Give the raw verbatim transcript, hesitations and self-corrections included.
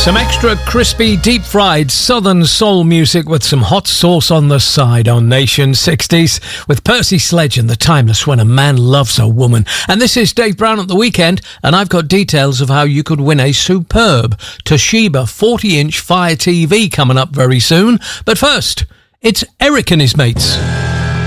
Some extra crispy, deep-fried southern soul music with some hot sauce on the side on Nation sixties with Percy Sledge and The Timeless When a Man Loves a Woman. And this is Dave Brown at the Weekend, and I've got details of how you could win a superb Toshiba forty-inch Fire T V coming up very soon. But first, it's Eric and his mates.